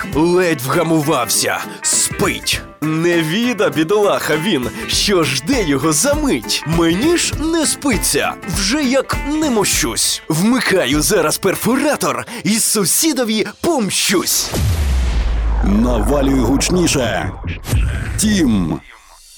ледь вгамувався, спить. Невіда, бідолаха він, що жде його за мить. Мені ж не спиться, вже як не мощусь. Вмикаю зараз перфоратор і сусідові помщусь. Навалюй гучніше. Тім.